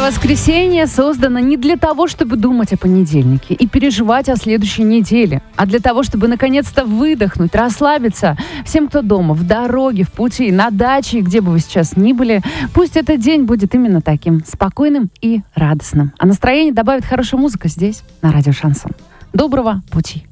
Воскресенье создано не для того, чтобы думать о понедельнике и переживать о следующей неделе, а для того, чтобы наконец-то выдохнуть, расслабиться. Всем, кто дома, в дороге, в пути, на даче, где бы вы сейчас ни были, пусть этот день будет именно таким, спокойным и радостным. А настроение добавит хорошая музыка здесь, на радио Шансон. Доброго пути!